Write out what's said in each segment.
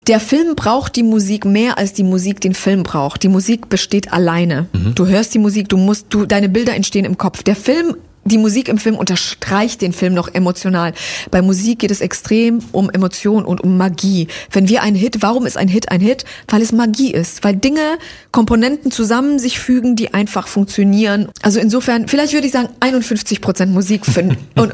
Der Film braucht die Musik mehr, als die Musik den Film braucht. Die Musik besteht alleine. Du hörst die Musik, deine Bilder entstehen im Kopf. Die Musik im Film unterstreicht den Film noch emotional. Bei Musik geht es extrem um Emotion und um Magie. Warum ist ein Hit ein Hit? Weil es Magie ist. Weil Komponenten zusammen sich fügen, die einfach funktionieren. Also insofern, vielleicht würde ich sagen 51% Musik und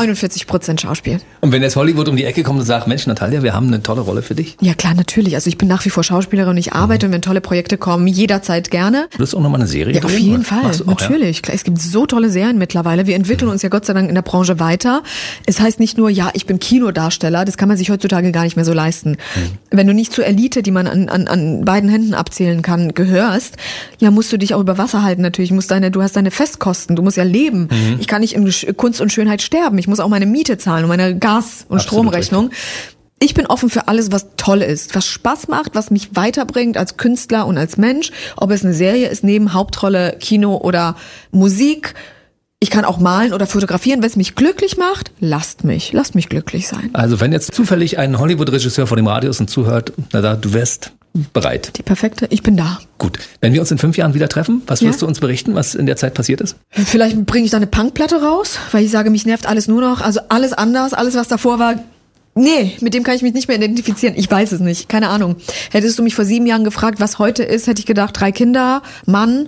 49% Schauspiel. Und wenn jetzt Hollywood um die Ecke kommt und sagt, Mensch, Natalia, wir haben eine tolle Rolle für dich? Ja klar, natürlich. Also ich bin nach wie vor Schauspielerin und ich arbeite und wenn tolle Projekte kommen, jederzeit gerne. Würdest du auch nochmal eine Serie drehen? Ja, auf jeden Fall, auch, natürlich. Ja? Es gibt so tolle Serien mittlerweile. Wir entwickeln uns ja Gott sei Dank in der Branche weiter. Es heißt nicht nur, ich bin Kinodarsteller, das kann man sich heutzutage gar nicht mehr so leisten. Wenn du nicht zur Elite, die man an beiden Händen abzählen kann, gehörst, musst du dich auch über Wasser halten natürlich. Du hast deine Festkosten, du musst ja leben. Ich kann nicht in Kunst und Schönheit sterben. Ich muss auch meine Miete zahlen und meine Gas- und Stromrechnung. Richtig. Ich bin offen für alles, was toll ist, was Spaß macht, was mich weiterbringt als Künstler und als Mensch. Ob es eine Serie ist, neben Hauptrolle, Kino oder Musik. Ich kann auch malen oder fotografieren, wenn es mich glücklich macht. Lasst mich glücklich sein. Also wenn jetzt zufällig ein Hollywood-Regisseur vor dem Radio ist und zuhört, du wärst bereit. Die perfekte, ich bin da. Gut. Wenn wir uns in 5 Jahren wieder treffen, was wirst du uns berichten, was in der Zeit passiert ist? Vielleicht bringe ich da eine Punkplatte raus, weil ich sage, mich nervt alles nur noch. Also alles anders, alles was davor war. Nee, mit dem kann ich mich nicht mehr identifizieren. Ich weiß es nicht, keine Ahnung. Hättest du mich vor 7 Jahren gefragt, was heute ist, hätte ich gedacht, 3 Kinder, Mann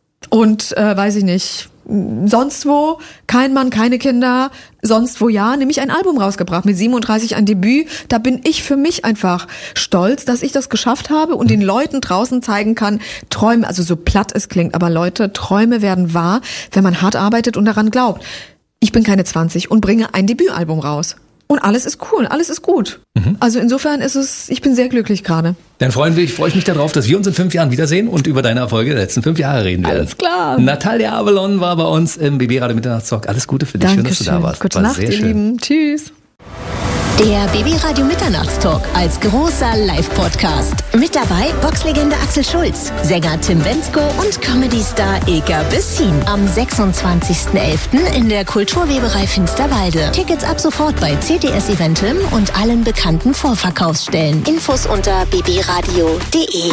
und weiß ich nicht, sonst wo, kein Mann, keine Kinder, sonst wo nämlich ein Album rausgebracht, mit 37 ein Debüt. Da bin ich für mich einfach stolz, dass ich das geschafft habe und den Leuten draußen zeigen kann, Träume, also so platt es klingt, aber Leute, Träume werden wahr, wenn man hart arbeitet und daran glaubt. Ich bin keine 20 und bringe ein Debütalbum raus. Und alles ist cool, alles ist gut. Also insofern ich bin sehr glücklich gerade. Dann freue ich mich darauf, dass wir uns in 5 Jahren wiedersehen und über deine Erfolge der letzten 5 Jahre reden werden. Alles klar. Natalia Avalon war bei uns im BB Radio Mitternachtstalk. Alles Gute für dich, Dankeschön. Schön, dass du da warst. Gute Nacht, ihr Lieben. Tschüss. Der BB Radio Mitternachtstalk als großer Live-Podcast. Mit dabei Boxlegende Axel Schulz, Sänger Tim Bendzko und Comedy-Star Ilka Bessin. Am 26.11. in der Kulturweberei Finsterwalde. Tickets ab sofort bei CTS Eventim und allen bekannten Vorverkaufsstellen. Infos unter bbradio.de.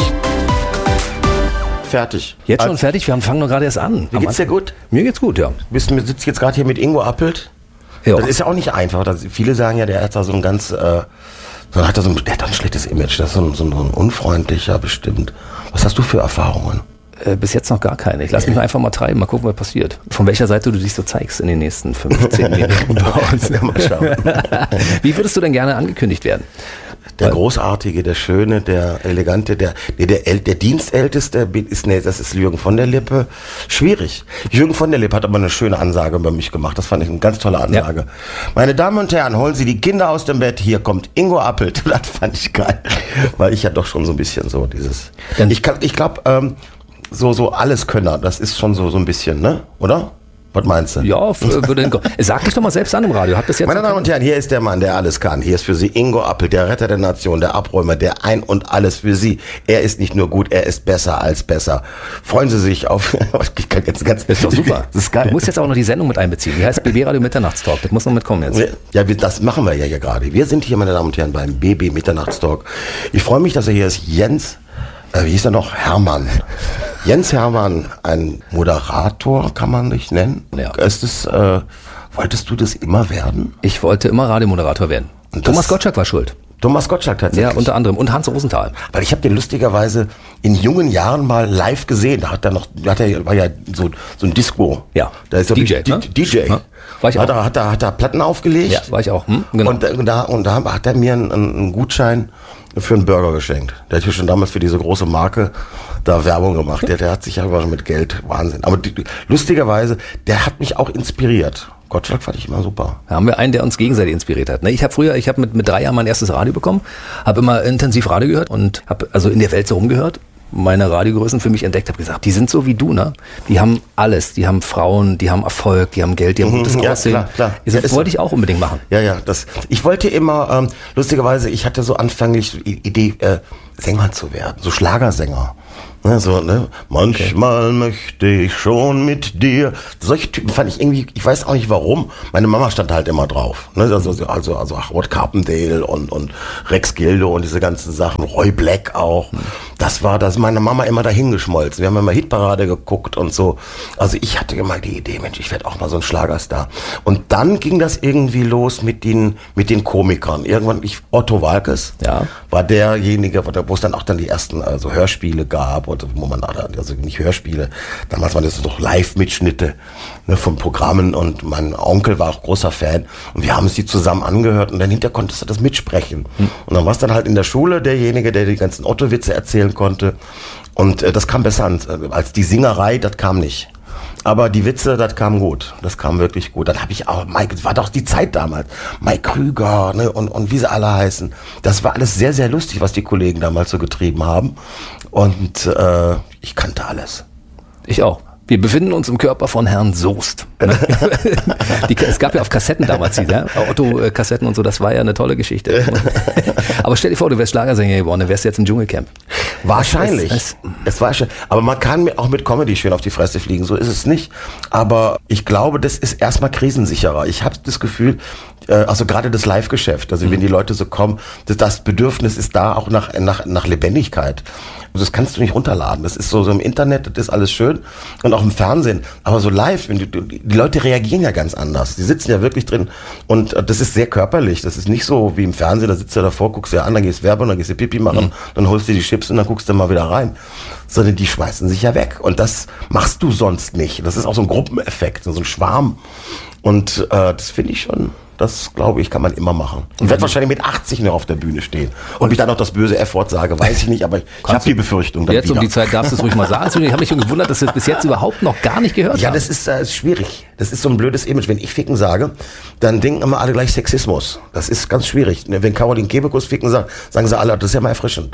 Fertig. Jetzt schon fertig? Wir fangen noch gerade erst an. Wie geht's dir gut? Mir geht's gut, ja. Du sitzt jetzt gerade hier mit Ingo Appelt. Ja. Das ist ja auch nicht einfach. Viele sagen ja, der hat da so ein ganz, der hat ein schlechtes Image. Das ist so ein unfreundlicher bestimmt. Was hast du für Erfahrungen? Bis jetzt noch gar keine. Ich lasse mich einfach mal treiben, mal gucken, was passiert. Von welcher Seite du dich so zeigst in den nächsten 15 Minuten bei uns. Mal schauen. Wie würdest du denn gerne angekündigt werden? Der Großartige, der Schöne, der Elegante, der Dienstälteste das ist Jürgen von der Lippe. Schwierig. Jürgen von der Lippe hat aber eine schöne Ansage über mich gemacht. Das fand ich eine ganz tolle Ansage. Ja. Meine Damen und Herren, holen Sie die Kinder aus dem Bett. Hier kommt Ingo Appelt. Das fand ich geil. Weil ich ja doch schon so ein bisschen so dieses... Ich glaube, so Alleskönner, das ist schon so ein bisschen, ne? Oder? Was meinst du? Ja, sag dich doch mal selbst an im Radio. Meine Damen und Herren, hier ist der Mann, der alles kann. Hier ist für Sie Ingo Appelt, der Retter der Nation, der Abräumer, der Ein und Alles für Sie. Er ist nicht nur gut, er ist besser als besser. Freuen Sie sich auf... Ich kann jetzt ganz... Das ist doch super. Das ist geil. Du musst jetzt auch noch die Sendung mit einbeziehen. Die heißt BB Radio Mitternachtstalk. Das muss noch mitkommen jetzt. Ja, das machen wir ja gerade. Wir sind hier, meine Damen und Herren, beim BB Mitternachtstalk. Ich freue mich, dass er hier ist. Jens... wie hieß er noch? Hermann. Jens Hermann, ein Moderator, kann man dich nennen. Ja. Wolltest du das immer werden? Ich wollte immer Radiomoderator werden. Thomas Gottschalk war schuld. Thomas Gottschalk tatsächlich? Ja, unter anderem. Und Hans Rosenthal. Weil ich habe den lustigerweise in jungen Jahren mal live gesehen. War ja so ein Disco. Ja. Da ist DJ. DJ. Ja. War ich auch. Hat er Platten aufgelegt. Ja, war ich auch. Genau. Und da hat er mir einen Gutschein für einen Burger geschenkt. Der hat ja schon damals für diese große Marke da Werbung gemacht. Der hat sich ja immer mit Geld, Wahnsinn. Aber lustigerweise, der hat mich auch inspiriert. Gottschalk fand ich immer super. Da haben wir einen, der uns gegenseitig inspiriert hat. Ich habe mit 3 Jahren mein erstes Radio bekommen, habe immer intensiv Radio gehört und habe also in der Welt so rumgehört, meine Radiogrößen für mich entdeckt, habe gesagt, die sind so wie du, ne? Die haben alles, die haben Frauen, die haben Erfolg, die haben Geld, die haben gutes Aussehen. Klar. Das wollte ich auch unbedingt machen. Ja, ich wollte immer, lustigerweise, ich hatte so anfänglich die Idee, Sänger zu werden, so Schlagersänger. So, ne? Manchmal möchte ich schon mit dir. Solche Typen fand ich irgendwie, ich weiß auch nicht warum. Meine Mama stand halt immer drauf. Ne? Also Howard Carpendale und Rex Gildo und diese ganzen Sachen. Roy Black auch. Das ist meine Mama immer dahin geschmolzen. Wir haben immer Hitparade geguckt und so. Also ich hatte immer die Idee, Mensch, ich werde auch mal so ein Schlagerstar. Und dann ging das irgendwie los mit den Komikern. Irgendwann, Otto Waalkes war derjenige, wo es dann auch die ersten Hörspiele gab. Wo man also nicht Hörspiele, damals waren das doch Live-Mitschnitte, ne, von Programmen, und mein Onkel war auch großer Fan und wir haben es die zusammen angehört und dann hinterher konntest du das mitsprechen. Und dann war es dann halt in der Schule derjenige, der die ganzen Otto-Witze erzählen konnte, und das kam besser an, als die Singerei, das kam nicht. Aber die Witze, das kam gut. Das kam wirklich gut. Dann habe ich auch, Mike, war doch die Zeit damals, Mike Krüger, ne, und wie sie alle heißen. Das war alles sehr, sehr lustig, was die Kollegen damals so getrieben haben. Und ich kannte alles. Ich auch. Wir befinden uns im Körper von Herrn Soest. Es gab ja auf Kassetten damals die, Otto-Kassetten und so, das war ja eine tolle Geschichte. Aber stell dir vor, du wärst Schlagersänger geworden, dann wärst du jetzt im Dschungelcamp. Wahrscheinlich. Es war schön. Aber man kann auch mit Comedy schön auf die Fresse fliegen, so ist es nicht. Aber ich glaube, das ist erstmal krisensicherer. Ich habe das Gefühl, also gerade das Live-Geschäft, also wenn die Leute so kommen, das Bedürfnis ist da auch nach Lebendigkeit. Also das kannst du nicht runterladen. Das ist so im Internet, das ist alles schön und auch im Fernsehen. Aber so live, die Leute reagieren ja ganz anders. Die sitzen ja wirklich drin und das ist sehr körperlich. Das ist nicht so wie im Fernsehen, da sitzt du davor, guckst dir an, dann gehst Werbung, dann gehst du Pipi machen, dann holst du die Chips und dann guckst du mal wieder rein. Sondern die schmeißen sich ja weg. Und das machst du sonst nicht. Das ist auch so ein Gruppeneffekt, so ein Schwarm. Und das finde ich schon... Das, glaube ich, kann man immer machen. Ich werde wahrscheinlich mit 80 noch auf der Bühne stehen. Und ich dann noch das böse F-Wort sage, weiß ich nicht, aber ich habe die Befürchtung. Dann jetzt wieder. Um die Zeit darfst du es ruhig mal sagen. Ich habe mich schon gewundert, dass du das bis jetzt überhaupt noch gar nicht gehört hast. Ja, das ist schwierig. Das ist so ein blödes Image. Wenn ich Ficken sage, dann denken immer alle gleich Sexismus. Das ist ganz schwierig. Wenn Caroline Kebekus Ficken sagt, sagen sie alle, das ist ja mal erfrischend.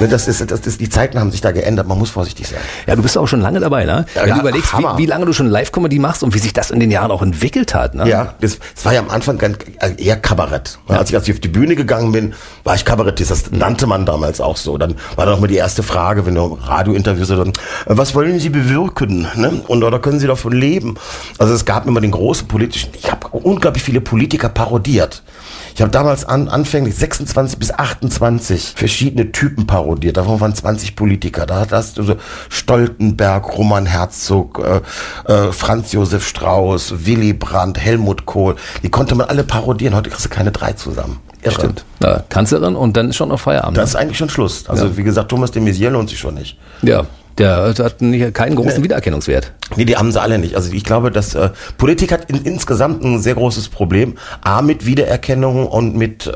Die Zeiten haben sich da geändert. Man muss vorsichtig sein. Ja, du bist auch schon lange dabei, ne? Wenn du überlegst, wie lange du schon Live-Comedy machst und wie sich das in den Jahren auch entwickelt hat, ne? Ja, das war ja am Anfang eher Kabarett. Ja. Als ich auf die Bühne gegangen bin, war ich Kabarettist. Das nannte man damals auch so. Dann war dann auch mal die erste Frage, wenn du Radiointerviews oder was wollen Sie bewirken? Ne? Oder können Sie davon leben? Also es gab immer den großen politischen, ich habe unglaublich viele Politiker parodiert. Ich habe damals anfänglich 26 bis 28 verschiedene Typen parodiert. Davon waren 20 Politiker. Da hast du so Stoltenberg, Roman Herzog, Franz Josef Strauß, Willy Brandt, Helmut Kohl. Die konnte man alle parodieren. Heute kriegst du keine 3 zusammen. Irre. Stimmt. Ja, Kanzlerin und dann ist schon noch Feierabend. Das ist eigentlich schon Schluss. Also wie gesagt, Thomas de Maizière lohnt sich schon nicht. Ja. Der hat keinen großen Wiedererkennungswert. Nee, die haben sie alle nicht. Also ich glaube, dass Politik hat insgesamt ein sehr großes Problem. A, mit Wiedererkennung und mit,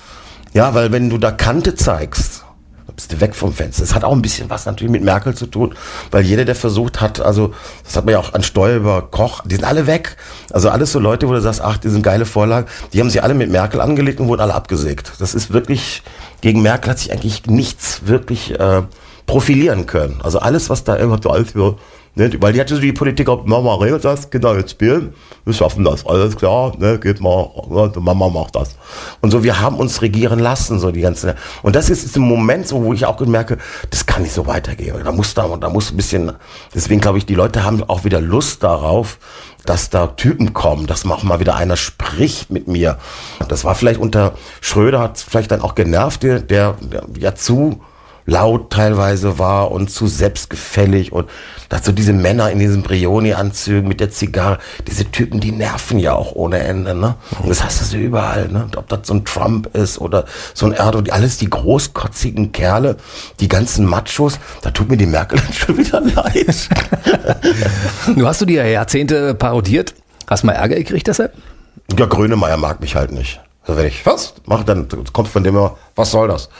weil wenn du da Kante zeigst, bist du weg vom Fenster. Das hat auch ein bisschen was natürlich mit Merkel zu tun, weil jeder, der versucht hat, also das hat man ja auch an Stoiber, Koch, die sind alle weg. Also alles so Leute, wo du sagst, ach, die sind geile Vorlagen, die haben sich alle mit Merkel angelegt und wurden alle abgesägt. Das ist wirklich, gegen Merkel hat sich eigentlich nichts wirklich profilieren können. Also alles, was da irgendwann so alles für, ne, weil die hatte so die Politiker, Mama regelt das, Kinder jetzt spielen, wir schaffen das, alles klar, ne, geht mal, Mama macht das. Und so, wir haben uns regieren lassen, so die ganze, und das ist ein Moment, so, wo ich auch merke, das kann nicht so weitergehen. Da muss ein bisschen, deswegen glaube ich, die Leute haben auch wieder Lust darauf, dass da Typen kommen, dass auch mal wieder einer spricht mit mir. Das war vielleicht unter Schröder, hat vielleicht dann auch genervt, der ja zu laut teilweise war und zu selbstgefällig und dazu diese Männer in diesen Brioni-Anzügen mit der Zigarre, diese Typen, die nerven ja auch ohne Ende, ne? Und das hast du so überall, ne? Ob das so ein Trump ist oder so ein Erdogan, alles die großkotzigen Kerle, die ganzen Machos, da tut mir die Merkel schon wieder leid. Du hast die ja Jahrzehnte parodiert, hast mal Ärger gekriegt deshalb? Ja, Grönemeyer mag mich halt nicht. Also wenn ich was mache, dann kommt von dem immer, was soll das?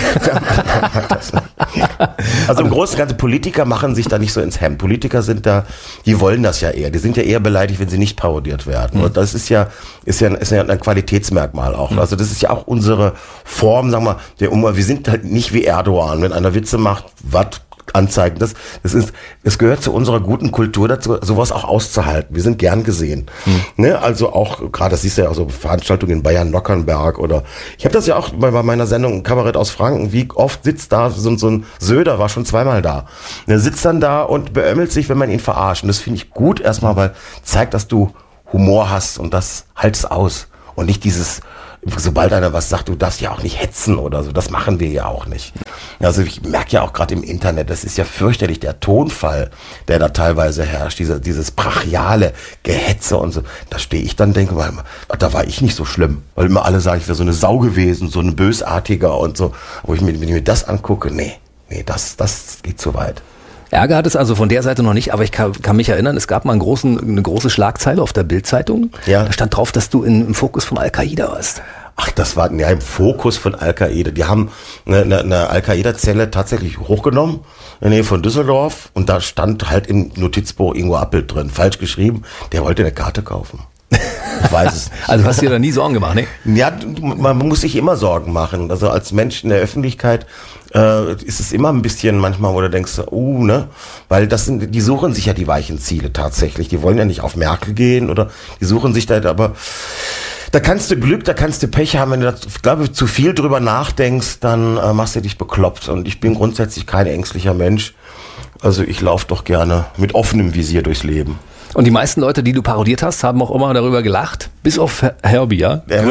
Also im Großen und Ganzen, Politiker machen sich da nicht so ins Hemd. Politiker sind da, die wollen das ja eher. Die sind ja eher beleidigt, wenn sie nicht parodiert werden. Und das ist ja ein Qualitätsmerkmal auch. Also das ist ja auch unsere Form, sagen wir, wir sind halt nicht wie Erdogan. Wenn einer Witze macht, was anzeigen. Das gehört zu unserer guten Kultur dazu, sowas auch auszuhalten. Wir sind gern gesehen. Ne? Also auch, gerade das siehst du ja auch so Veranstaltungen in Bayern-Nockernberg oder ich habe das ja auch bei meiner Sendung Kabarett aus Franken, wie oft sitzt da so ein Söder, war schon zweimal da. Der sitzt dann da und beömmelt sich, wenn man ihn verarscht. Und das finde ich gut erstmal, weil zeigt, dass du Humor hast und das halt's aus. Und nicht dieses, sobald einer was sagt, du darfst ja auch nicht hetzen oder so, das machen wir ja auch nicht. Also ich merke ja auch gerade im Internet, das ist ja fürchterlich, der Tonfall, der da teilweise herrscht, dieses brachiale Gehetze und so. Da stehe ich dann, denke mal, da war ich nicht so schlimm, weil immer alle sagen, ich wäre so eine Sau gewesen, so ein Bösartiger und so. Wenn ich mir das angucke, nee, das geht zu weit. Ärger hat es also von der Seite noch nicht, aber ich kann mich erinnern, es gab mal eine große Schlagzeile auf der Bild-Zeitung. Ja. Da stand drauf, dass du im Fokus von Al-Qaida warst. Ach, das war ja im Fokus von Al-Qaida. Die haben eine Al-Qaida-Zelle tatsächlich hochgenommen in der Nähe von Düsseldorf und da stand halt im Notizbuch Ingo Appelt drin, falsch geschrieben, der wollte eine Karte kaufen. Ich weiß es nicht. Also hast du dir da nie Sorgen gemacht, ne? Ja, man muss sich immer Sorgen machen. Also als Mensch in der Öffentlichkeit ist es immer ein bisschen manchmal, wo du denkst, ne? Weil die suchen sich ja die weichen Ziele tatsächlich. Die wollen ja nicht auf Merkel gehen oder die suchen sich da, aber da kannst du Glück, da kannst du Pech haben. Wenn du da, glaube ich, zu viel drüber nachdenkst, dann machst du dich bekloppt. Und ich bin grundsätzlich kein ängstlicher Mensch. Also ich laufe doch gerne mit offenem Visier durchs Leben. Und die meisten Leute, die du parodiert hast, haben auch immer darüber gelacht, bis auf Herbie, ja? Der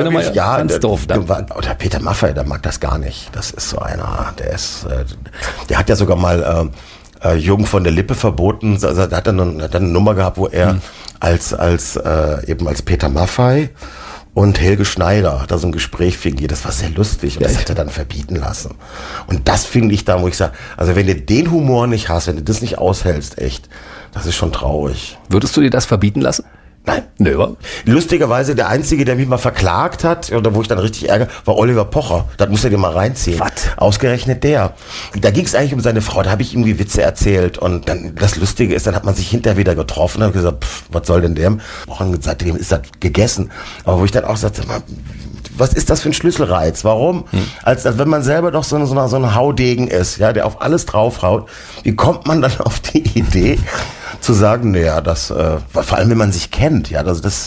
Peter Maffay, der mag das gar nicht. Das ist so einer, der hat ja sogar mal Jürgen von der Lippe verboten. Also, der hat dann eine Nummer gehabt, wo er als Peter Maffay und Helge Schneider hat da so ein Gespräch fingiert. Das war sehr lustig und das hat er dann verbieten lassen. Und das finde ich da, wo ich sage, also wenn du den Humor nicht hast, wenn du das nicht aushältst, echt, das ist schon traurig. Würdest du dir das verbieten lassen? Nein. Nö. Lustigerweise, der Einzige, der mich mal verklagt hat, oder wo ich dann richtig ärgere, war Oliver Pocher. Das musst du dir mal reinziehen. Was? Ausgerechnet der. Da ging es eigentlich um seine Frau, da habe ich ihm die Witze erzählt. Und dann das Lustige ist, dann hat man sich hinterher wieder getroffen und hat gesagt, was soll denn der? Und seitdem ist das gegessen. Aber wo ich dann auch sagte, was ist das für ein Schlüsselreiz? Warum? Als wenn man selber doch so ein Haudegen ist, ja, der auf alles draufhaut. Wie kommt man dann auf die Idee, zu sagen, naja, vor allem wenn man sich kennt, ja, das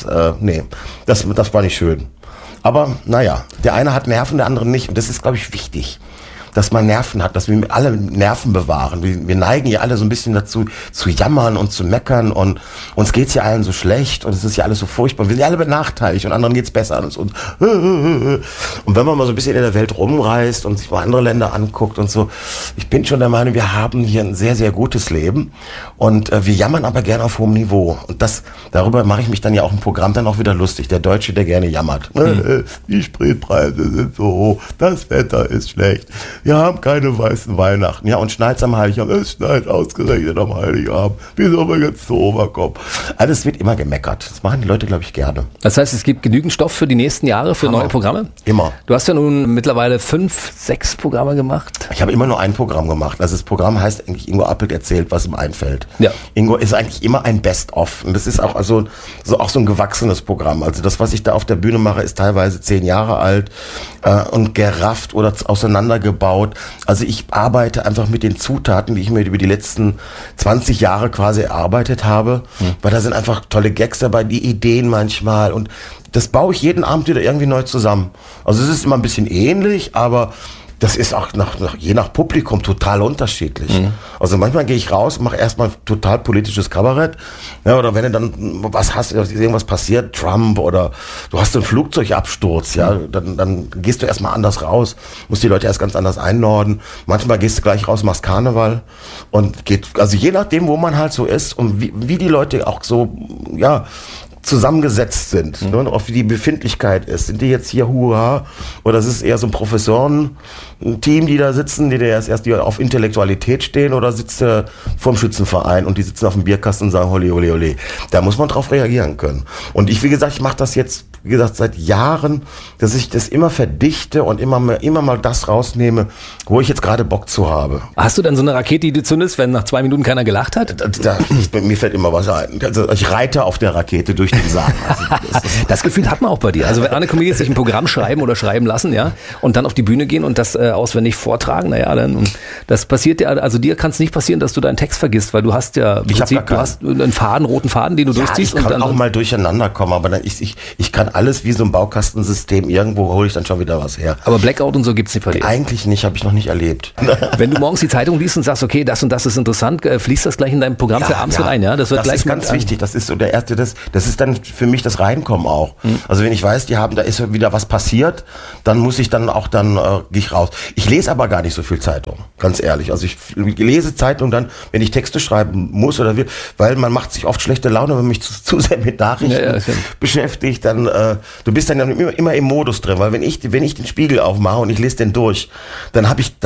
war nicht schön. Aber naja, der eine hat Nerven, der andere nicht. Und das ist, glaube ich, wichtig, dass man Nerven hat, dass wir alle Nerven bewahren. Wir neigen ja alle so ein bisschen dazu, zu jammern und zu meckern und uns geht's ja allen so schlecht und es ist ja alles so furchtbar. Wir sind ja alle benachteiligt und anderen geht's besser als uns. Und wenn man mal so ein bisschen in der Welt rumreist und sich mal andere Länder anguckt und so, ich bin schon der Meinung, wir haben hier ein sehr, sehr gutes Leben und wir jammern aber gerne auf hohem Niveau. Und darüber mache ich mich dann ja auch im Programm dann auch wieder lustig. Der Deutsche, der gerne jammert. Die Spritpreise sind so hoch, das Wetter ist schlecht. Wir haben keine weißen Weihnachten. Ja, und schneit's am Heiligabend. Es schneit ausgerechnet am Heiligabend. Wie soll man jetzt so rüberkommen? Alles wird immer gemeckert. Das machen die Leute, glaube ich, gerne. Das heißt, es gibt genügend Stoff für die nächsten Jahre, für neue Programme? Immer. Du hast ja nun mittlerweile 5, 6 Programme gemacht. Ich habe immer nur ein Programm gemacht. Also das Programm heißt eigentlich, Ingo Appelt erzählt, was ihm einfällt. Ja. Ingo ist eigentlich immer ein Best-of. Und das ist auch so ein gewachsenes Programm. Also das, was ich da auf der Bühne mache, ist teilweise 10 Jahre alt und gerafft oder auseinandergebaut. Also ich arbeite einfach mit den Zutaten, die ich mir über die letzten 20 Jahre quasi erarbeitet habe, weil da sind einfach tolle Gags dabei, die Ideen manchmal und das baue ich jeden Abend wieder irgendwie neu zusammen. Also es ist immer ein bisschen ähnlich, aber das ist auch je nach Publikum total unterschiedlich. Also manchmal gehe ich raus und mache erstmal total politisches Kabarett. Ja, oder wenn du dann was hast, irgendwas passiert, Trump oder du hast einen Flugzeugabsturz, ja, dann gehst du erstmal anders raus, musst die Leute erst ganz anders einordnen. Manchmal gehst du gleich raus, machst Karneval und also je nachdem, wo man halt so ist und wie die Leute auch so, ja, zusammengesetzt sind, ne, und auch wie die Befindlichkeit ist. Sind die jetzt hier Hurra oder ist es eher so ein Professoren-Team, die da sitzen, die auf Intellektualität stehen oder sitzt vorm Schützenverein und die sitzen auf dem Bierkasten und sagen Ole, ole, ole. Da muss man drauf reagieren können. Und ich, wie gesagt, ich mache das jetzt wie gesagt, seit Jahren, dass ich das immer verdichte und immer mal das rausnehme, wo ich jetzt gerade Bock zu habe. Hast du dann so eine Rakete, die du zündest, wenn nach 2 Minuten keiner gelacht hat? Mir fällt immer was ein. Also ich reite auf der Rakete durch den Saal. Also das Gefühl hat man auch bei dir. Also wenn andere Comedians sich ein Programm schreiben oder schreiben lassen, ja, und dann auf die Bühne gehen und das auswendig vortragen, naja, dann das passiert ja, also dir kann es nicht passieren, dass du deinen Text vergisst, weil du hast ja im Prinzip, du hast einen roten Faden, den du durchziehst. Ich kann und dann auch mal durcheinander kommen, aber dann ich kann alles wie so ein Baukastensystem, irgendwo hole ich dann schon wieder was her. Aber Blackout und so gibt's nicht bei dir? Eigentlich nicht, habe ich noch nicht erlebt. Wenn du morgens die Zeitung liest und sagst, okay, das und das ist interessant, fließt das gleich in dein Programm für abends mit ein, ja? Das ist ganz wichtig, das ist so der erste, das ist dann für mich das Reinkommen auch. Also wenn ich weiß, da ist wieder was passiert, dann muss ich dann gehe ich raus. Ich lese aber gar nicht so viel Zeitung, ganz ehrlich. Also ich lese Zeitung dann, wenn ich Texte schreiben muss oder will, weil man macht sich oft schlechte Laune, wenn man mich zu sehr mit Nachrichten beschäftigt, dann du bist dann immer im Modus drin, weil wenn ich den Spiegel aufmache und ich lese den durch, dann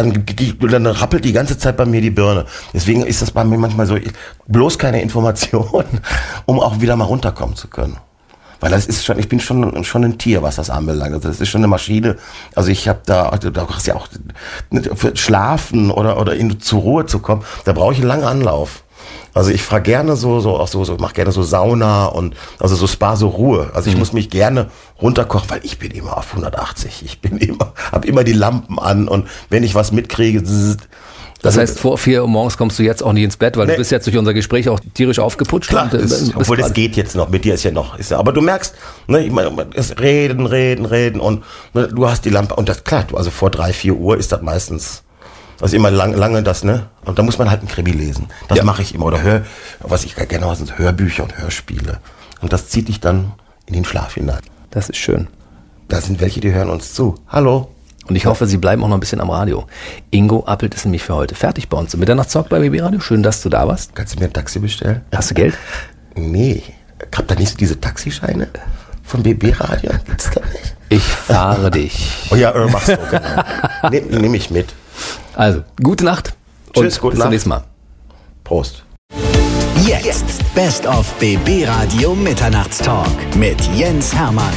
rappelt die ganze Zeit bei mir die Birne. Deswegen ist das bei mir manchmal so, bloß keine Information, um auch wieder mal runterkommen zu können. Weil ich bin schon ein Tier, was das anbelangt. Also das ist schon eine Maschine. Also ich habe da hast ja auch für Schlafen oder zur Ruhe zu kommen, da brauche ich einen langen Anlauf. Also ich fahre gerne mach gerne so Sauna und also so Spa, so Ruhe. Also ich muss mich gerne runterkochen, weil ich bin immer auf 180. Hab immer die Lampen an und wenn ich was mitkriege, das heißt, vor 4 Uhr morgens kommst du jetzt auch nicht ins Bett, weil du bist jetzt durch unser Gespräch auch tierisch aufgeputscht. Klar, obwohl das geht jetzt noch, mit dir ist ja noch. Aber du merkst, ne, ich meine, es reden und ne, du hast die Lampe und das klar, also vor 3, 4 Uhr ist das meistens, also immer lange das, ne? Und da muss man halt einen Krimi lesen. Das mache ich immer. Oder was ich gerne mache, sind Hörbücher und Hörspiele. Und das zieht dich dann in den Schlaf hinein. Das ist schön. Da sind welche, die hören uns zu. Hallo. Und ich hoffe, Sie bleiben auch noch ein bisschen am Radio. Ingo Appelt ist nämlich für heute fertig bei uns. Mitternachtstalk bei BB Radio. Schön, dass du da warst. Kannst du mir ein Taxi bestellen? Hast du Geld? Nee. Habt ihr nicht so diese Taxischeine von BB Radio? Gibt's da nicht? Ich fahre dich. Oh ja, machst du, genau. Nehm ich mit. Also, gute Nacht. Tschüss, gute Nacht. Bis zum nächsten Mal. Prost. Jetzt Best of BB Radio Mitternachtstalk mit Jens Hermann.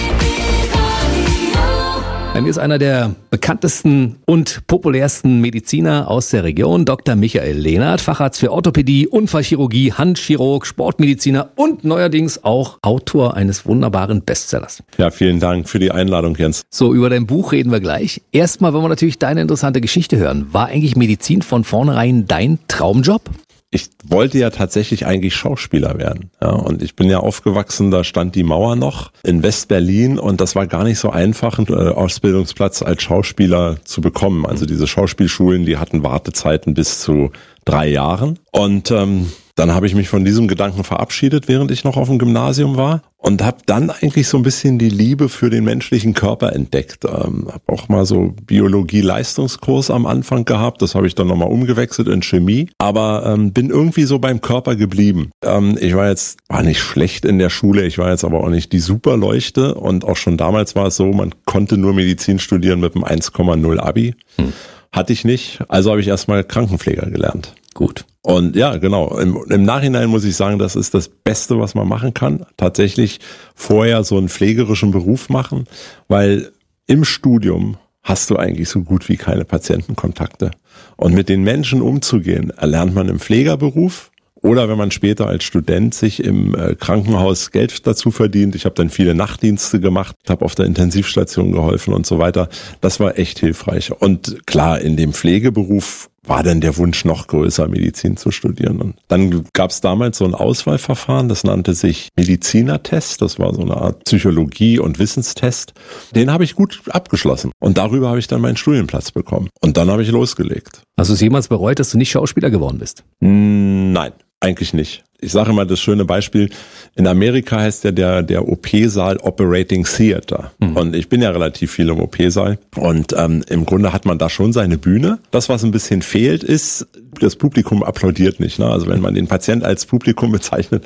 Bei mir ist einer der bekanntesten und populärsten Mediziner aus der Region, Dr. Michael Lehnert, Facharzt für Orthopädie, Unfallchirurgie, Handchirurg, Sportmediziner und neuerdings auch Autor eines wunderbaren Bestsellers. Ja, vielen Dank für die Einladung, Jens. So, über dein Buch reden wir gleich. Erstmal wollen wir natürlich deine interessante Geschichte hören. War eigentlich Medizin von vornherein dein Traumjob? Ich wollte ja tatsächlich eigentlich Schauspieler werden. Ja, und ich bin ja aufgewachsen, da stand die Mauer noch in West-Berlin und das war gar nicht so einfach, einen Ausbildungsplatz als Schauspieler zu bekommen. Also diese Schauspielschulen, die hatten Wartezeiten bis zu 3 Jahren. Und dann habe ich mich von diesem Gedanken verabschiedet, während ich noch auf dem Gymnasium war und habe dann eigentlich so ein bisschen die Liebe für den menschlichen Körper entdeckt. Habe auch mal so Biologie-Leistungskurs am Anfang gehabt, das habe ich dann nochmal umgewechselt in Chemie, aber bin irgendwie so beim Körper geblieben. Ich war nicht schlecht in der Schule, ich war jetzt aber auch nicht die Superleuchte und auch schon damals war es so, man konnte nur Medizin studieren mit einem 1,0 Abi. Hatte ich nicht, also habe ich erstmal Krankenpfleger gelernt. Gut. Und ja, genau. Im Nachhinein muss ich sagen, das ist das Beste, was man machen kann. Tatsächlich vorher so einen pflegerischen Beruf machen, weil im Studium hast du eigentlich so gut wie keine Patientenkontakte. Und mit den Menschen umzugehen, erlernt man im Pflegerberuf. Oder wenn man später als Student sich im Krankenhaus Geld dazu verdient. Ich habe dann viele Nachtdienste gemacht, habe auf der Intensivstation geholfen und so weiter. Das war echt hilfreich. Und klar, in dem Pflegeberuf war dann der Wunsch noch größer, Medizin zu studieren. Und dann gab es damals so ein Auswahlverfahren, das nannte sich Medizinertest. Das war so eine Art Psychologie- und Wissenstest. Den habe ich gut abgeschlossen. Und darüber habe ich dann meinen Studienplatz bekommen. Und dann habe ich losgelegt. Hast du es jemals bereut, dass du nicht Schauspieler geworden bist? Nein, eigentlich nicht. Ich sage immer das schöne Beispiel, in Amerika heißt ja der OP-Saal Operating Theater. Und ich bin ja relativ viel im OP-Saal. Und im Grunde hat man da schon seine Bühne. Das, was ein bisschen fehlt, ist, das Publikum applaudiert nicht. Ne? Also wenn man den Patient als Publikum bezeichnet,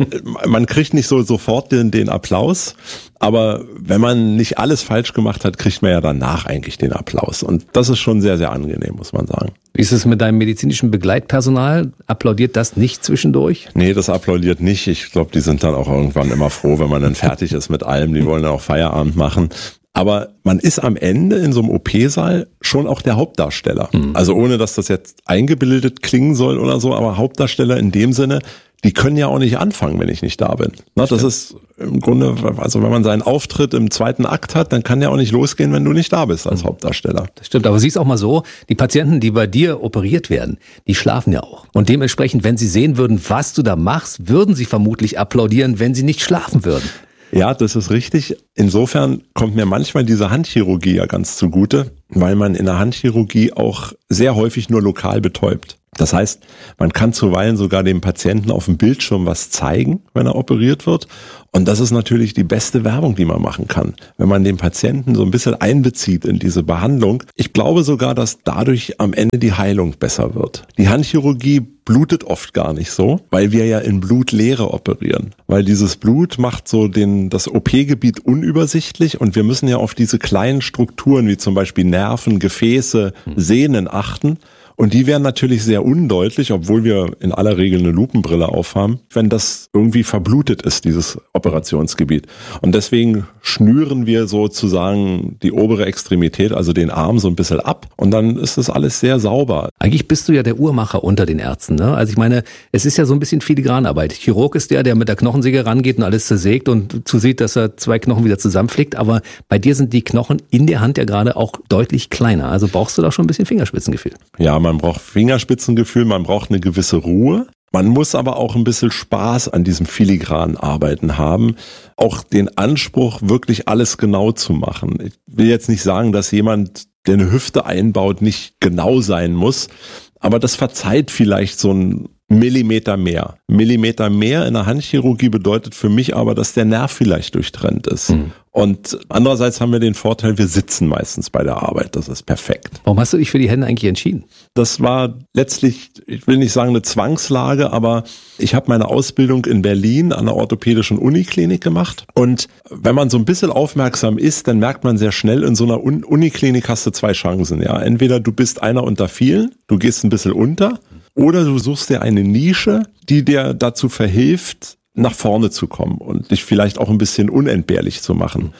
man kriegt nicht so sofort den Applaus. Aber wenn man nicht alles falsch gemacht hat, kriegt man ja danach eigentlich den Applaus. Und das ist schon sehr, sehr angenehm, muss man sagen. Wie ist es mit deinem medizinischen Begleitpersonal? Applaudiert das nicht zwischendurch? Nee, das applaudiert nicht. Ich glaube, die sind dann auch irgendwann immer froh, wenn man dann fertig ist mit allem. Die wollen dann auch Feierabend machen. Aber man ist am Ende in so einem OP-Saal schon auch der Hauptdarsteller. Also ohne, dass das jetzt eingebildet klingen soll oder so, aber Hauptdarsteller in dem Sinne, die können ja auch nicht anfangen, wenn ich nicht da bin. Das ist im Grunde, also wenn man seinen Auftritt im zweiten Akt hat, dann kann ja auch nicht losgehen, wenn du nicht da bist als Hauptdarsteller. Das stimmt, aber siehst auch mal so, die Patienten, die bei dir operiert werden, die schlafen ja auch. Und dementsprechend, wenn sie sehen würden, was du da machst, würden sie vermutlich applaudieren, wenn sie nicht schlafen würden. Ja, das ist richtig. Insofern kommt mir manchmal diese Handchirurgie ja ganz zugute, weil man in der Handchirurgie auch sehr häufig nur lokal betäubt. Das heißt, man kann zuweilen sogar dem Patienten auf dem Bildschirm was zeigen, wenn er operiert wird. Und das ist natürlich die beste Werbung, die man machen kann, wenn man den Patienten so ein bisschen einbezieht in diese Behandlung. Ich glaube sogar, dass dadurch am Ende die Heilung besser wird. Die Handchirurgie blutet oft gar nicht so, weil wir ja in Blutleere operieren. Weil dieses Blut macht so das OP-Gebiet unübersichtlich und wir müssen ja auf diese kleinen Strukturen wie zum Beispiel Nerven, Gefäße, Sehnen achten. Und die wären natürlich sehr undeutlich, obwohl wir in aller Regel eine Lupenbrille aufhaben, wenn das irgendwie verblutet ist, dieses Operationsgebiet. Und deswegen schnüren wir sozusagen die obere Extremität, also den Arm so ein bisschen ab. Und dann ist das alles sehr sauber. Eigentlich bist du ja der Uhrmacher unter den Ärzten, ne? Also ich meine, es ist ja so ein bisschen Filigranarbeit. Chirurg ist der mit der Knochensäge rangeht und alles zersägt und zusieht, dass er 2 Knochen wieder zusammenflickt. Aber bei dir sind die Knochen in der Hand ja gerade auch deutlich kleiner. Also brauchst du da schon ein bisschen Fingerspitzengefühl. Ja, man braucht Fingerspitzengefühl, man braucht eine gewisse Ruhe. Man muss aber auch ein bisschen Spaß an diesem filigranen Arbeiten haben. Auch den Anspruch, wirklich alles genau zu machen. Ich will jetzt nicht sagen, dass jemand, der eine Hüfte einbaut, nicht genau sein muss. Aber das verzeiht vielleicht so ein Millimeter mehr. Millimeter mehr in der Handchirurgie bedeutet für mich aber, dass der Nerv vielleicht durchtrennt ist. Und andererseits haben wir den Vorteil, wir sitzen meistens bei der Arbeit. Das ist perfekt. Warum hast du dich für die Hände eigentlich entschieden? Das war letztlich, ich will nicht sagen eine Zwangslage, aber ich habe meine Ausbildung in Berlin an der orthopädischen Uniklinik gemacht. Und wenn man so ein bisschen aufmerksam ist, dann merkt man sehr schnell, in so einer Uniklinik hast du 2 Chancen. Ja, entweder du bist einer unter vielen, du gehst ein bisschen unter, oder du suchst dir eine Nische, die dir dazu verhilft, nach vorne zu kommen und dich vielleicht auch ein bisschen unentbehrlich zu machen.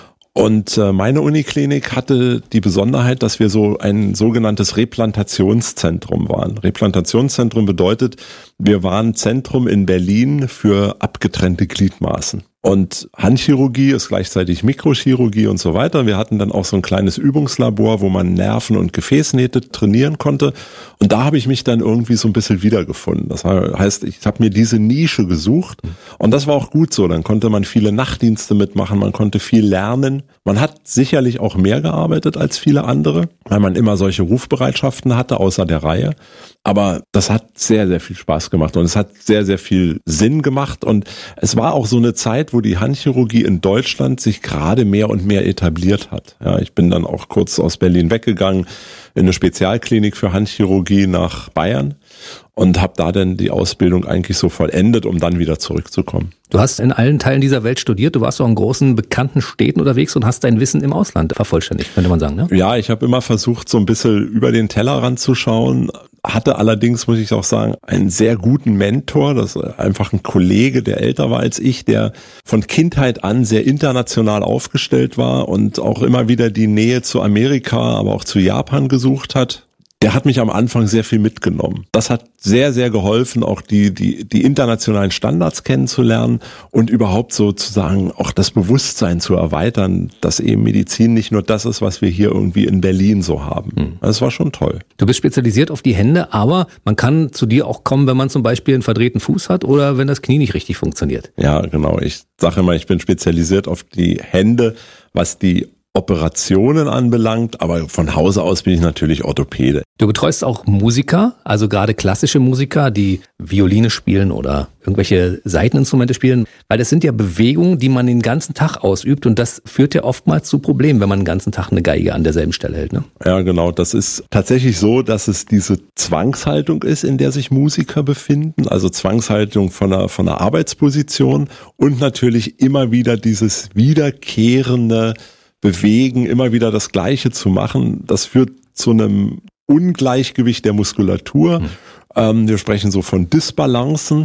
Und meine Uniklinik hatte die Besonderheit, dass wir so ein sogenanntes Replantationszentrum waren. Replantationszentrum bedeutet, wir waren Zentrum in Berlin für abgetrennte Gliedmaßen. Und Handchirurgie ist gleichzeitig Mikrochirurgie und so weiter. Wir hatten dann auch so ein kleines Übungslabor, wo man Nerven und Gefäßnähte trainieren konnte. Und da habe ich mich dann irgendwie so ein bisschen wiedergefunden. Das heißt, ich habe mir diese Nische gesucht und das war auch gut so. Dann konnte man viele Nachtdienste mitmachen, man konnte viel lernen. Man hat sicherlich auch mehr gearbeitet als viele andere, weil man immer solche Rufbereitschaften hatte, außer der Reihe. Aber das hat sehr, sehr viel Spaß gemacht und es hat sehr, sehr viel Sinn gemacht. Und es war auch so eine Zeit, wo die Handchirurgie in Deutschland sich gerade mehr und mehr etabliert hat. Ja, ich bin dann auch kurz aus Berlin weggegangen in eine Spezialklinik für Handchirurgie nach Bayern und habe da dann die Ausbildung eigentlich so vollendet, um dann wieder zurückzukommen. Du hast in allen Teilen dieser Welt studiert, du warst auch in großen, bekannten Städten unterwegs und hast dein Wissen im Ausland vervollständigt, könnte man sagen, ne? Ja, ich habe immer versucht, so ein bisschen über den Tellerrand zu schauen, hatte allerdings, muss ich auch sagen, einen sehr guten Mentor, das ist einfach ein Kollege, der älter war als ich, der von Kindheit an sehr international aufgestellt war und auch immer wieder die Nähe zu Amerika, aber auch zu Japan gesucht hat. Der hat mich am Anfang sehr viel mitgenommen. Das hat sehr, sehr geholfen, auch die internationalen Standards kennenzulernen und überhaupt sozusagen auch das Bewusstsein zu erweitern, dass eben Medizin nicht nur das ist, was wir hier irgendwie in Berlin so haben. Das war schon toll. Du bist spezialisiert auf die Hände, aber man kann zu dir auch kommen, wenn man zum Beispiel einen verdrehten Fuß hat oder wenn das Knie nicht richtig funktioniert. Ja, genau. Ich sage immer, ich bin spezialisiert auf die Hände, was die Operationen anbelangt, aber von Hause aus bin ich natürlich Orthopäde. Du betreust auch Musiker, also gerade klassische Musiker, die Violine spielen oder irgendwelche Saiteninstrumente spielen, weil das sind ja Bewegungen, die man den ganzen Tag ausübt und das führt ja oftmals zu Problemen, wenn man den ganzen Tag eine Geige an derselben Stelle hält, ne? Ja, genau. Das ist tatsächlich so, dass es diese Zwangshaltung ist, in der sich Musiker befinden, also Zwangshaltung von einer Arbeitsposition und natürlich immer wieder dieses wiederkehrende Bewegen, immer wieder das Gleiche zu machen, das führt zu einem Ungleichgewicht der Muskulatur. Wir sprechen so von Disbalancen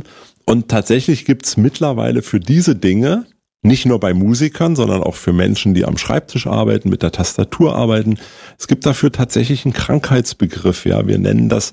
Und tatsächlich gibt's mittlerweile für diese Dinge, nicht nur bei Musikern, sondern auch für Menschen, die am Schreibtisch arbeiten, mit der Tastatur arbeiten, es gibt dafür tatsächlich einen Krankheitsbegriff. Ja, wir nennen das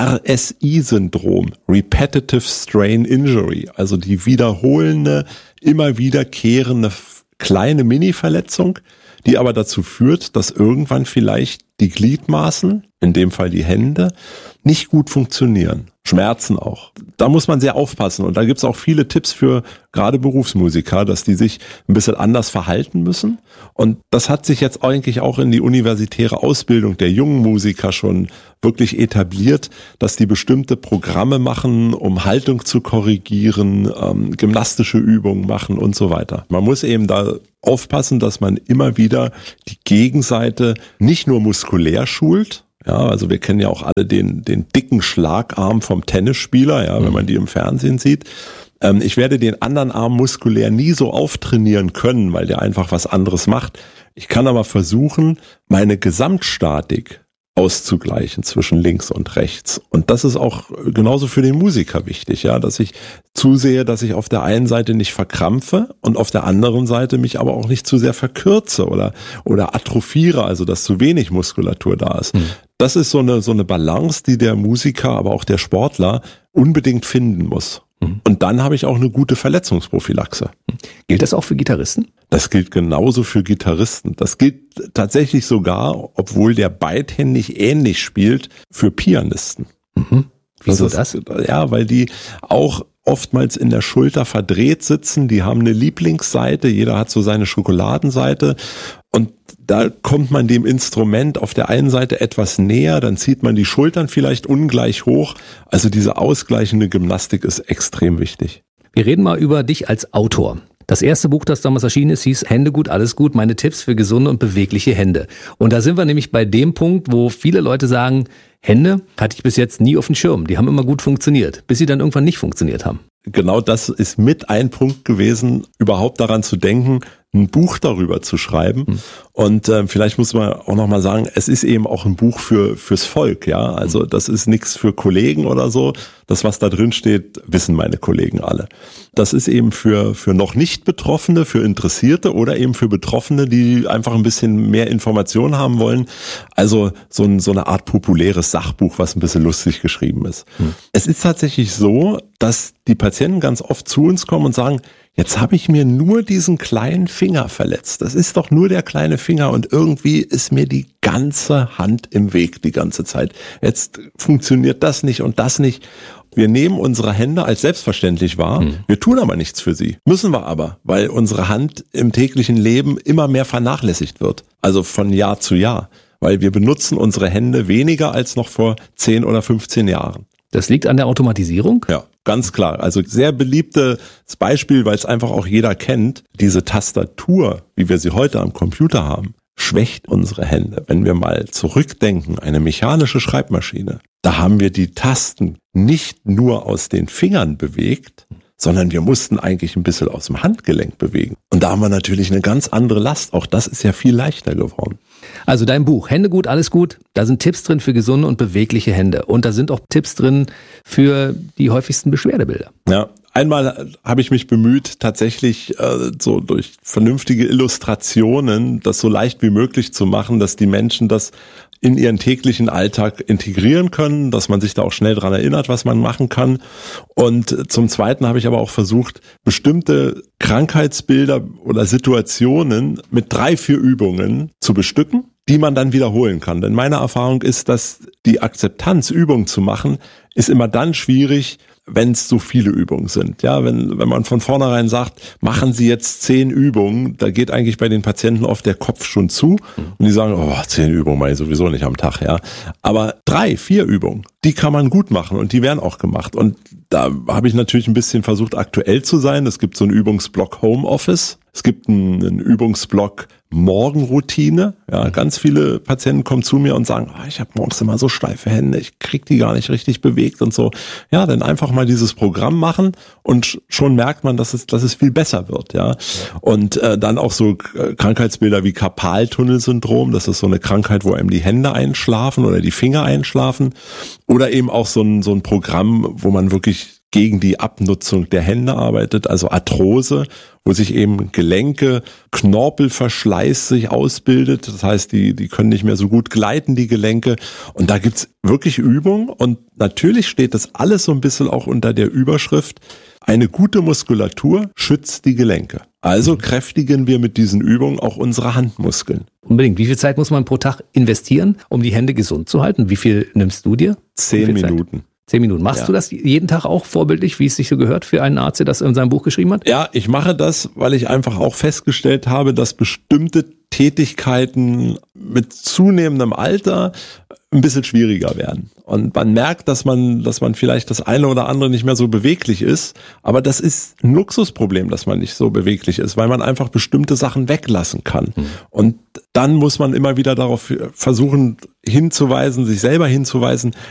RSI-Syndrom, Repetitive Strain Injury, also die wiederholende, immer wiederkehrende kleine Mini-Verletzung, die aber dazu führt, dass irgendwann vielleicht die Gliedmaßen, in dem Fall die Hände, nicht gut funktionieren. Schmerzen auch. Da muss man sehr aufpassen und da gibt's auch viele Tipps für gerade Berufsmusiker, dass die sich ein bisschen anders verhalten müssen. Und das hat sich jetzt eigentlich auch in die universitäre Ausbildung der jungen Musiker schon wirklich etabliert, dass die bestimmte Programme machen, um Haltung zu korrigieren, gymnastische Übungen machen und so weiter. Man muss eben da aufpassen, dass man immer wieder die Gegenseite nicht nur muskulär schult. Ja, also wir kennen ja auch alle den dicken Schlagarm vom Tennisspieler, ja, wenn man die im Fernsehen sieht. Ich werde den anderen Arm muskulär nie so auftrainieren können, weil der einfach was anderes macht. Ich kann aber versuchen, meine Gesamtstatik auszugleichen zwischen links und rechts. Und das ist auch genauso für den Musiker wichtig, ja, dass ich zusehe, dass ich auf der einen Seite nicht verkrampfe und auf der anderen Seite mich aber auch nicht zu sehr verkürze oder atrophiere, also dass zu wenig Muskulatur da ist. Das ist so eine Balance, die der Musiker, aber auch der Sportler unbedingt finden muss. Und dann habe ich auch eine gute Verletzungsprophylaxe. Gilt das auch für Gitarristen? Das gilt genauso für Gitarristen. Das gilt tatsächlich sogar, obwohl der beidhändig ähnlich spielt, für Pianisten. Wieso das? Ja, weil die auch oftmals in der Schulter verdreht sitzen. Die haben eine Lieblingsseite. Jeder hat so seine Schokoladenseite. Und da kommt man dem Instrument auf der einen Seite etwas näher, dann zieht man die Schultern vielleicht ungleich hoch. Also diese ausgleichende Gymnastik ist extrem wichtig. Wir reden mal über dich als Autor. Das erste Buch, das damals erschienen ist, hieß Hände gut, alles gut, meine Tipps für gesunde und bewegliche Hände. Und da sind wir nämlich bei dem Punkt, wo viele Leute sagen, Hände hatte ich bis jetzt nie auf dem Schirm. Die haben immer gut funktioniert, bis sie dann irgendwann nicht funktioniert haben. Genau das ist mit ein Punkt gewesen, überhaupt daran zu denken, ein Buch darüber zu schreiben. Und vielleicht muss man auch nochmal sagen, es ist eben auch ein Buch fürs Volk, ja. Also das ist nichts für Kollegen oder so. Das, was da drin steht, wissen meine Kollegen alle. Das ist eben für noch nicht Betroffene, für Interessierte oder eben für Betroffene, die einfach ein bisschen mehr Informationen haben wollen. Also so eine Art populäres Sachbuch, was ein bisschen lustig geschrieben ist. Es ist tatsächlich so, dass die Patienten ganz oft zu uns kommen und sagen, jetzt habe ich mir nur diesen kleinen Finger verletzt. Das ist doch nur der kleine Finger und irgendwie ist mir die ganze Hand im Weg die ganze Zeit. Jetzt funktioniert das nicht und das nicht. Wir nehmen unsere Hände als selbstverständlich wahr. Wir tun aber nichts für sie. Müssen wir aber, weil unsere Hand im täglichen Leben immer mehr vernachlässigt wird. Also von Jahr zu Jahr. Weil wir benutzen unsere Hände weniger als noch vor 10 oder 15 Jahren. Das liegt an der Automatisierung? Ja, ganz klar. Also sehr beliebtes Beispiel, weil es einfach auch jeder kennt. Diese Tastatur, wie wir sie heute am Computer haben, schwächt unsere Hände. Wenn wir mal zurückdenken, eine mechanische Schreibmaschine, da haben wir die Tasten nicht nur aus den Fingern bewegt, sondern wir mussten eigentlich ein bisschen aus dem Handgelenk bewegen. Und da haben wir natürlich eine ganz andere Last. Auch das ist ja viel leichter geworden. Also dein Buch, Hände gut, alles gut, da sind Tipps drin für gesunde und bewegliche Hände. Und da sind auch Tipps drin für die häufigsten Beschwerdebilder. Ja, einmal habe ich mich bemüht, tatsächlich so durch vernünftige Illustrationen das so leicht wie möglich zu machen, dass die Menschen das in ihren täglichen Alltag integrieren können, dass man sich da auch schnell dran erinnert, was man machen kann. Und zum Zweiten habe ich aber auch versucht, bestimmte Krankheitsbilder oder Situationen mit 3-4 Übungen zu bestücken, die man dann wiederholen kann. Denn meine Erfahrung ist, dass die Akzeptanz, Übungen zu machen, ist immer dann schwierig, wenn es so viele Übungen sind. Ja, wenn man von vornherein sagt, machen Sie jetzt 10 Übungen, da geht eigentlich bei den Patienten oft der Kopf schon zu und die sagen, 10 Übungen mache ich sowieso nicht am Tag, ja. Aber 3-4 Übungen, die kann man gut machen und die werden auch gemacht. Und da habe ich natürlich ein bisschen versucht, aktuell zu sein. Es gibt so einen Übungsblock Homeoffice. Es gibt einen Übungsblock Morgenroutine. Ja, ganz viele Patienten kommen zu mir und sagen, ich habe morgens immer so steife Hände, ich krieg die gar nicht richtig bewegt und so. Ja, dann einfach mal dieses Programm machen und schon merkt man, dass es viel besser wird. Ja, und dann auch so Krankheitsbilder wie Karpaltunnelsyndrom. Das ist so eine Krankheit, wo einem die Hände einschlafen oder die Finger einschlafen. Oder eben auch so ein Programm, wo man wirklich gegen die Abnutzung der Hände arbeitet, also Arthrose, wo sich eben Gelenke, Knorpelverschleiß sich ausbildet. Das heißt, die können nicht mehr so gut gleiten, die Gelenke. Und da gibt's wirklich Übungen. Und natürlich steht das alles so ein bisschen auch unter der Überschrift: Eine gute Muskulatur schützt die Gelenke. Also kräftigen wir mit diesen Übungen auch unsere Handmuskeln. Unbedingt. Wie viel Zeit muss man pro Tag investieren, um die Hände gesund zu halten? Wie viel nimmst du dir? 10 Minuten. 10 Minuten. Machst du das jeden Tag auch vorbildlich, wie es sich so gehört für einen Arzt, der das in seinem Buch geschrieben hat? Ja, ich mache das, weil ich einfach auch festgestellt habe, dass bestimmte Tätigkeiten mit zunehmendem Alter ein bisschen schwieriger werden. Und man merkt, dass man vielleicht das eine oder andere nicht mehr so beweglich ist. Aber das ist ein Luxusproblem, dass man nicht so beweglich ist, weil man einfach bestimmte Sachen weglassen kann. Und dann muss man immer wieder darauf versuchen hinzuweisen, sich selber hinzuweisen,